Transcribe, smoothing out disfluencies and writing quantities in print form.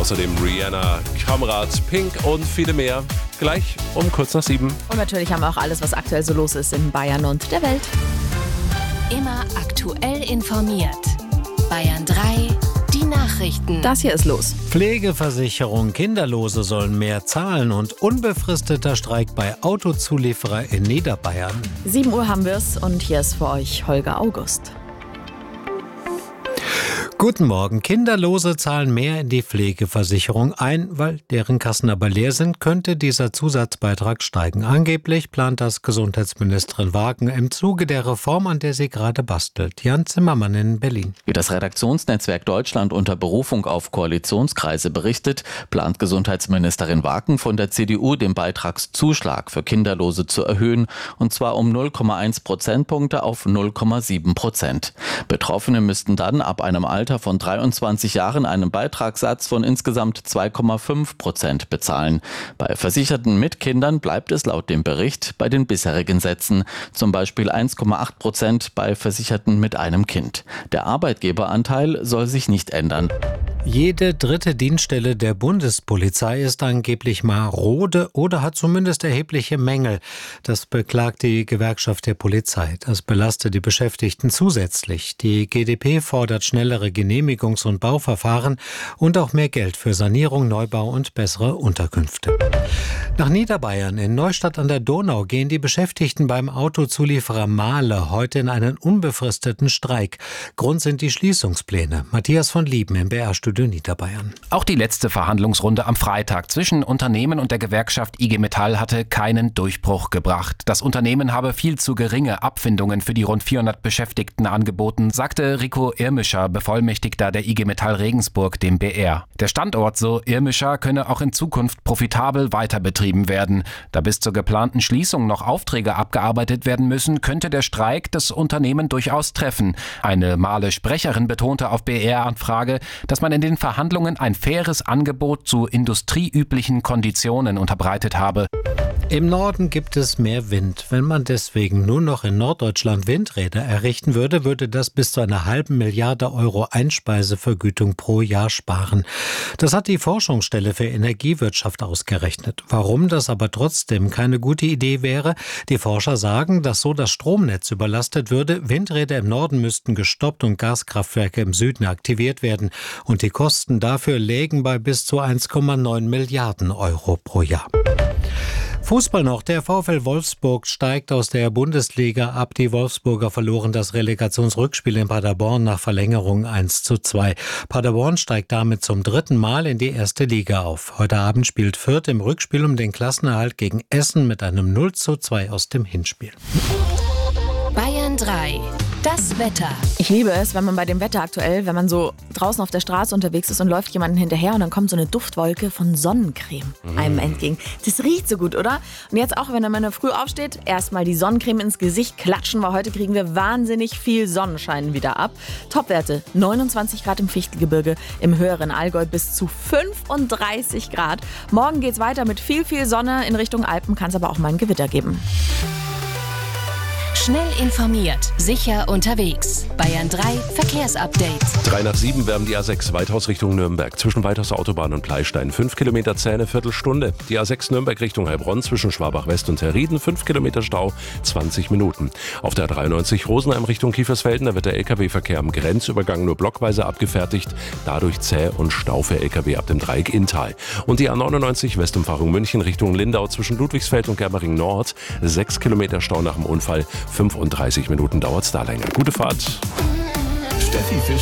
Außerdem Rihanna, Kamerad, Pink und viele mehr. Gleich um kurz nach 7. Und natürlich haben wir auch alles, was aktuell so los ist in Bayern und der Welt. Immer aktuell informiert. Bayern 3, die Nachrichten. Das hier ist los. Pflegeversicherung, Kinderlose sollen mehr zahlen und unbefristeter Streik bei Autozulieferer in Niederbayern. 7 Uhr haben wir es und hier ist für euch Holger August. Guten Morgen. Kinderlose zahlen mehr in die Pflegeversicherung ein, weil deren Kassen aber leer sind, könnte dieser Zusatzbeitrag steigen. Angeblich plant das Gesundheitsministerin Wagen im Zuge der Reform, an der sie gerade bastelt. Jan Zimmermann in Berlin. Wie das Redaktionsnetzwerk Deutschland unter Berufung auf Koalitionskreise berichtet, plant Gesundheitsministerin Wagen von der CDU den Beitragszuschlag für Kinderlose zu erhöhen, und zwar um 0,1 Prozentpunkte auf 0,7%. Betroffene müssten dann ab einem Alter von 23 Jahren einen Beitragssatz von insgesamt 2,5% bezahlen. Bei Versicherten mit Kindern bleibt es laut dem Bericht bei den bisherigen Sätzen, zum Beispiel 1,8% bei Versicherten mit einem Kind. Der Arbeitgeberanteil soll sich nicht ändern. Jede dritte Dienststelle der Bundespolizei ist angeblich marode oder hat zumindest erhebliche Mängel. Das beklagt die Gewerkschaft der Polizei. Das belastet die Beschäftigten zusätzlich. Die GdP fordert schnellere Genehmigungs- und Bauverfahren und auch mehr Geld für Sanierung, Neubau und bessere Unterkünfte. Nach Niederbayern in Neustadt an der Donau gehen die Beschäftigten beim Autozulieferer Mahle heute in einen unbefristeten Streik. Grund sind die Schließungspläne. Matthias von Lieben im BR-Studio Niederbayern. Auch die letzte Verhandlungsrunde am Freitag zwischen Unternehmen und der Gewerkschaft IG Metall hatte keinen Durchbruch gebracht. Das Unternehmen habe viel zu geringe Abfindungen für die rund 400 Beschäftigten angeboten, sagte Rico Irmischer, Bevollmächtigter der IG Metall Regensburg, dem BR. Der Standort, so Irmischer, könne auch in Zukunft profitabel weiter betrieben werden. Da bis zur geplanten Schließung noch Aufträge abgearbeitet werden müssen, könnte der Streik das Unternehmen durchaus treffen. Eine Mahle-Sprecherin betonte auf BR-Anfrage, dass man in den Verhandlungen ein faires Angebot zu industrieüblichen Konditionen unterbreitet habe. Im Norden gibt es mehr Wind. Wenn man deswegen nur noch in Norddeutschland Windräder errichten würde, würde das bis zu einer halben Milliarde Euro Einspeisevergütung pro Jahr sparen. Das hat die Forschungsstelle für Energiewirtschaft ausgerechnet. Warum das aber trotzdem keine gute Idee wäre? Die Forscher sagen, dass so das Stromnetz überlastet würde. Windräder im Norden müssten gestoppt und Gaskraftwerke im Süden aktiviert werden. Und die Kosten dafür lägen bei bis zu 1,9 Milliarden Euro pro Jahr. Fußball noch. Der VfL Wolfsburg steigt aus der Bundesliga ab. Die Wolfsburger verloren das Relegationsrückspiel in Paderborn nach Verlängerung 1:2. Paderborn steigt damit zum 3. Mal in die erste Liga auf. Heute Abend spielt Fürth im Rückspiel um den Klassenerhalt gegen Essen mit einem 0:2 aus dem Hinspiel. Bayern 3, das Wetter. Ich liebe es, wenn man bei dem Wetter aktuell, wenn man so draußen auf der Straße unterwegs ist und läuft jemanden hinterher und dann kommt so eine Duftwolke von Sonnencreme einem entgegen. Das riecht so gut, oder? Und jetzt auch, wenn man in der Früh aufsteht, erstmal die Sonnencreme ins Gesicht klatschen, weil heute kriegen wir wahnsinnig viel Sonnenschein wieder ab. Topwerte, 29 Grad im Fichtelgebirge, im höheren Allgäu bis zu 35 Grad. Morgen geht's weiter mit viel Sonne in Richtung Alpen, kann es aber auch mal ein Gewitter geben. Schnell informiert, sicher unterwegs. Bayern 3 Verkehrsupdate. 3 nach 7 werden die A6 Weithaus Richtung Nürnberg. Zwischen Weithaus Autobahn und Pleistein 5 Kilometer Zäh, eine Viertelstunde. Die A6 Nürnberg Richtung Heilbronn zwischen Schwabach-West und Herrieden 5 Kilometer Stau, 20 Minuten. Auf der 93 Rosenheim Richtung Kiefersfelden, da wird der Lkw-Verkehr am Grenzübergang nur blockweise abgefertigt. Dadurch Zäh und Stau für Lkw ab dem Dreieck Inntal. Und die A99 Westumfahrung München Richtung Lindau zwischen Ludwigsfeld und Germering Nord 6 Kilometer Stau nach dem Unfall. 35 Minuten dauert es da länger. Gute Fahrt.